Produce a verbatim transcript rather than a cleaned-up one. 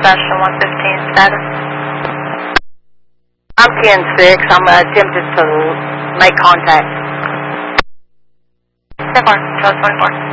Bastion one fifteen status. I'm ten six. I'm attempting to make contact. ten four, Charlie twenty-four.